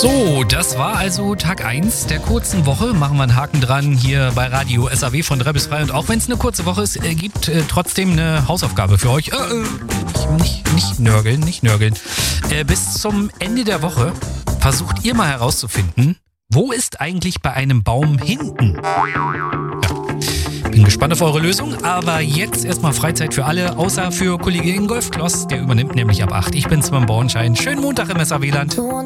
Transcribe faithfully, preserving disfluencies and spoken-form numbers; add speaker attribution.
Speaker 1: So, das war also Tag eins der kurzen Woche. Machen wir einen Haken dran hier bei Radio S A W von drei bis drei. Und auch wenn es eine kurze Woche ist, äh, gibt äh, trotzdem eine Hausaufgabe für euch. Äh, äh, nicht, nicht nörgeln, nicht nörgeln. Äh, bis zum Ende der Woche versucht ihr mal herauszufinden, wo ist eigentlich bei einem Baum hinten? Ja. Bin gespannt auf eure Lösung, aber jetzt erstmal Freizeit für alle, außer für Kollege Ingolf Kloss, der übernimmt nämlich ab acht. Ich bin's beim Bauernschein. Schönen Montag im S A W-Land.